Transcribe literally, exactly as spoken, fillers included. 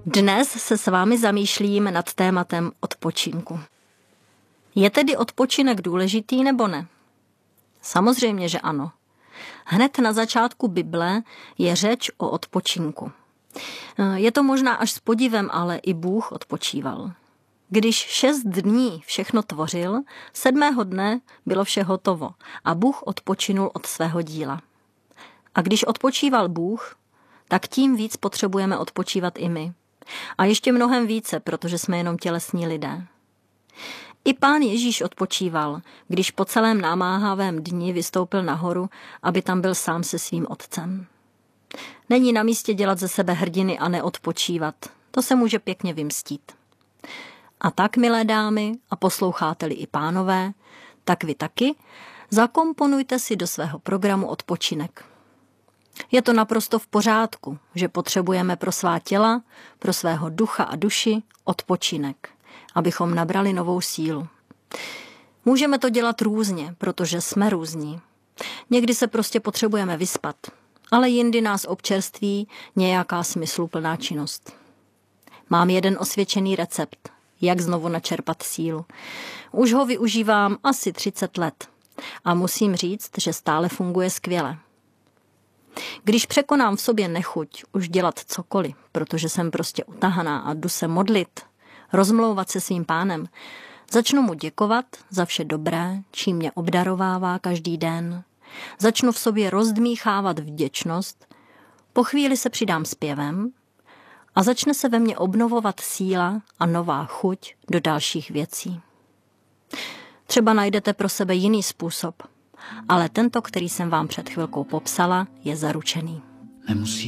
Dnes se s vámi zamýšlím nad tématem odpočinku. Je tedy odpočinek důležitý nebo ne? Samozřejmě, že ano. Hned na začátku Bible je řeč o odpočinku. Je to možná až s podivem, ale i Bůh odpočíval. Když šest dní všechno tvořil, sedmého dne bylo vše hotovo a Bůh odpočinul od svého díla. A když odpočíval Bůh, tak tím víc potřebujeme odpočívat i my. A ještě mnohem více, protože jsme jenom tělesní lidé. I Pán Ježíš odpočíval, když po celém námáhavém dni vystoupil nahoru, aby tam byl sám se svým otcem. Není na místě dělat ze sebe hrdiny a neodpočívat. To se může pěkně vymstít. A tak, milé dámy, a posloucháte-li i pánové, tak vy taky, zakomponujte si do svého programu odpočinek. Je to naprosto v pořádku, že potřebujeme pro svá těla, pro svého ducha a duši odpočinek, abychom nabrali novou sílu. Můžeme to dělat různě, protože jsme různí. Někdy se prostě potřebujeme vyspat, ale jindy nás občerství nějaká smysluplná činnost. Mám jeden osvědčený recept, jak znovu načerpat sílu. Už ho využívám asi třicet let a musím říct, že stále funguje skvěle. Když překonám v sobě nechuť už dělat cokoliv, protože jsem prostě utahaná a jdu se modlit, rozmlouvat se svým Pánem, začnu mu děkovat za vše dobré, čím mě obdarovává každý den. Začnu v sobě rozdmíchávat vděčnost, po chvíli se přidám zpěvem a začne se ve mně obnovovat síla a nová chuť do dalších věcí. Třeba najdete pro sebe jiný způsob, ale tento, který jsem vám před chvilkou popsala, je zaručený. Nemusí